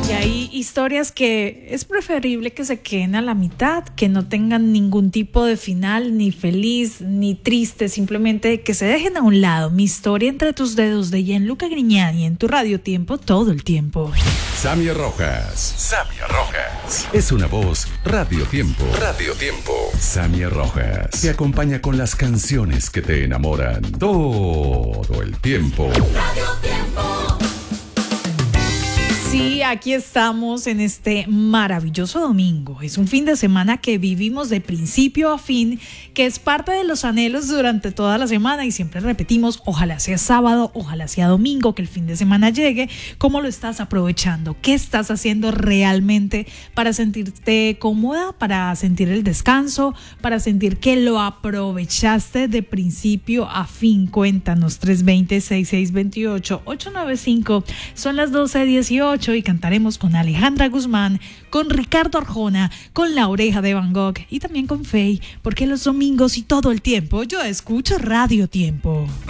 Y hay historias que es preferible que se queden a la mitad, que no tengan ningún tipo de final, ni feliz, ni triste, simplemente que se dejen a un lado. Mi historia entre tus dedos de Gianluca Grignani en tu Radio Tiempo todo el tiempo. Samia Rojas. Samia Rojas. Es una voz Radio Tiempo. Radio Tiempo. Samia Rojas. Te acompaña con las canciones que te enamoran todo el tiempo. Radio Tiempo. Sí, aquí estamos en este maravilloso domingo. Es un fin de semana que vivimos de principio a fin, que es parte de los anhelos durante toda la semana y siempre repetimos, ojalá sea sábado, ojalá sea domingo, que el fin de semana llegue. ¿Cómo lo estás aprovechando? ¿Qué estás haciendo realmente para sentirte cómoda, para sentir el descanso, para sentir que lo aprovechaste de principio a fin? Cuéntanos, 320-6628-895. Son las 12:18. Y cantaremos con Alejandra Guzmán, con Ricardo Arjona, con La Oreja de Van Gogh y también con Faye, porque los domingos y todo el tiempo yo escucho Radio Tiempo.